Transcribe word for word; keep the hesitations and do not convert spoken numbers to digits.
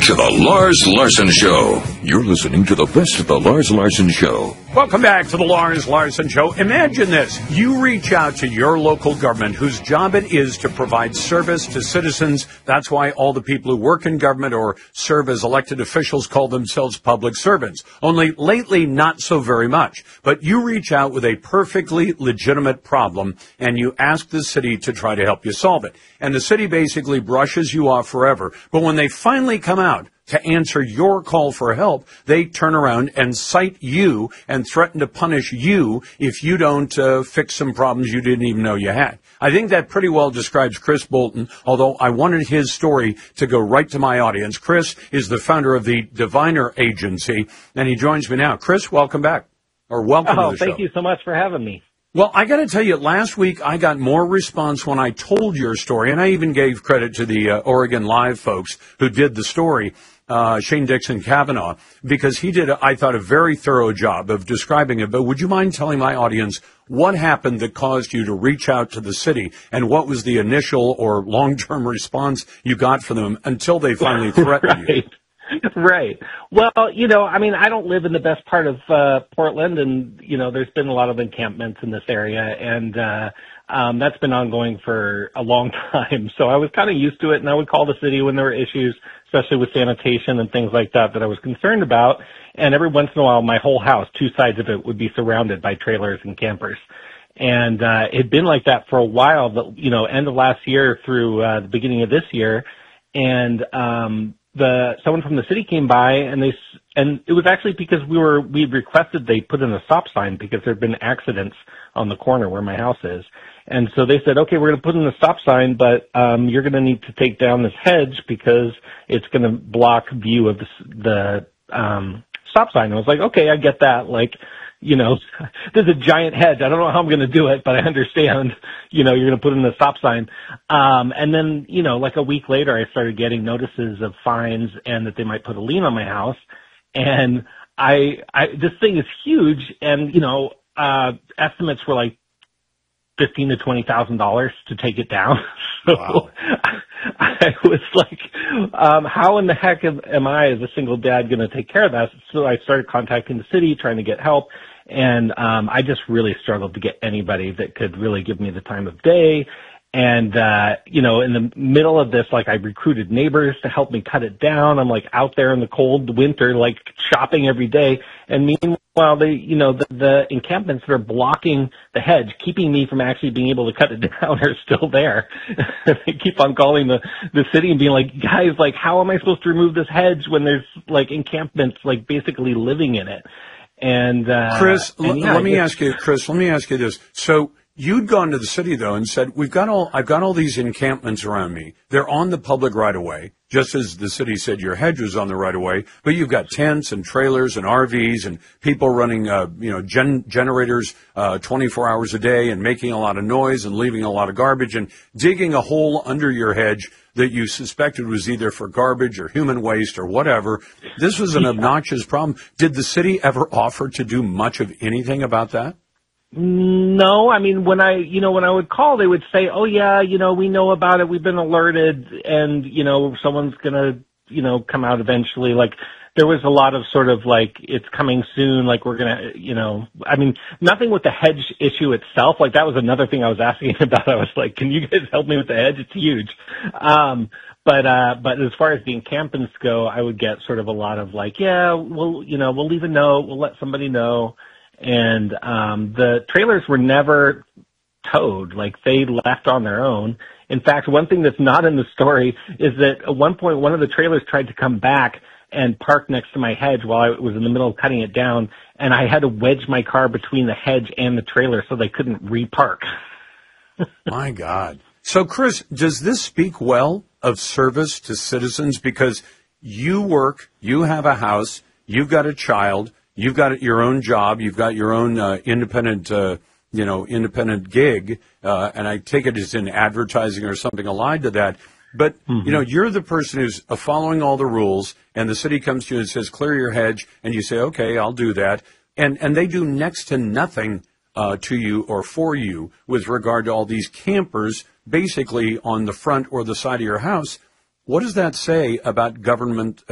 to the Lars Larson Show. You're listening to the best of the Lars Larson Show. Welcome back to the Lars Larson Show. Imagine this. You reach out to your local government whose job it is to provide service to citizens. That's why all the people who work in government or serve as elected officials call themselves public servants. Only lately, not so very much. But you reach out with a perfectly legitimate problem, and you ask the city to try to help you solve it. And the city basically brushes you off forever. But when they finally come out to answer your call for help, they turn around and cite you and threaten to punish you if you don't uh, fix some problems you didn't even know you had. I think that pretty well describes Chris Bolton, although I wanted his story to go right to my audience. Chris is the founder of the Diviner Agency, and he joins me now. Chris, welcome back, or welcome oh, to the show. Thank you so much for having me. Well, I got to tell you, last week I got more response when I told your story, and I even gave credit to the uh, Oregon Live folks who did the story, uh, Shane Dixon Kavanaugh, because he did, I thought, a very thorough job of describing it. But would you mind telling my audience what happened that caused you to reach out to the city, and what was the initial or long-term response you got from them until they finally threatened right. you? Right. Well, you know, I mean, I don't live in the best part of uh, Portland, and, you know, there's been a lot of encampments in this area, and uh, um, that's been ongoing for a long time. So I was kind of used to it, and I would call the city when there were issues, especially with sanitation and things like that, that I was concerned about. And every once in a while, my whole house, two sides of it, would be surrounded by trailers and campers. And uh, it had been like that for a while, but, you know, end of last year through uh, the beginning of this year. And um the someone from the city came by, and they and it was actually because we were we requested they put in a stop sign because there had been accidents on the corner where my house is, and so they said, okay, we're going to put in a stop sign, but um you're going to need to take down this hedge because it's going to block view of the the um stop sign. And I was like, okay, I get that, like, you know, there's a giant hedge. I don't know how I'm going to do it, but I understand, you know, you're going to put in a stop sign. Um, and then, you know, like a week later, I started getting notices of fines and that they might put a lien on my house. And I, I, this thing is huge. And, you know, uh, estimates were like fifteen to twenty thousand dollars to take it down. So wow. I, I was like, um, how in the heck am, am I as a single dad going to take care of that? So I started contacting the city, trying to get help. And um, I just really struggled to get anybody that could really give me the time of day. And, uh, you know, in the middle of this, like, I recruited neighbors to help me cut it down. I'm, like, out there in the cold winter, like, shopping every day. And meanwhile, they, you know, the, the encampments that are blocking the hedge, keeping me from actually being able to cut it down, are still there. They keep on calling the, the city and being like, guys, like, how am I supposed to remove this hedge when there's, like, encampments, like, basically living in it? And, uh, Chris, and, l- yeah, let me just, ask you, Chris, let me ask you this. So you'd gone to the city, though, and said, we've got all, I've got all these encampments around me. They're on the public right of way, just as the city said your hedge was on the right of way. But you've got tents and trailers and R Vs and people running, uh, you know, gen- generators, uh, twenty-four hours a day and making a lot of noise and leaving a lot of garbage and digging a hole under your hedge that you suspected was either for garbage or human waste or whatever. This was an obnoxious problem. Did the city ever offer to do much of anything about that? No, I mean, when I, you know, when I would call, they would say, oh yeah, you know, we know about it, we've been alerted, and, you know, someone's gonna, you know, come out eventually. Like, there was a lot of sort of like, it's coming soon, like we're gonna, you know, I mean, nothing with the hedge issue itself. Like, that was another thing I was asking about. I was like, can you guys help me with the hedge? It's huge. Um, but, uh, but as far as the encampments go, I would get sort of a lot of like, yeah, we'll, you know, we'll leave a note, we'll let somebody know. And, um, the trailers were never towed, like they left on their own. In fact, one thing that's not in the story is that at one point, one of the trailers tried to come back and park next to my hedge while I was in the middle of cutting it down. And I had to wedge my car between the hedge and the trailer so they couldn't repark. My God. So, Chris, does this speak well of service to citizens? Because you work, you have a house, you've got a child, you've got your own job, you've got your own uh, independent, uh, you know, independent gig, uh, and I take it as in advertising or something allied to that. But, mm-hmm. you know, you're the person who's uh, following all the rules, and the city comes to you and says, clear your hedge, and you say, okay, I'll do that. And and they do next to nothing uh, to you or for you with regard to all these campers basically on the front or the side of your house. What does that say about government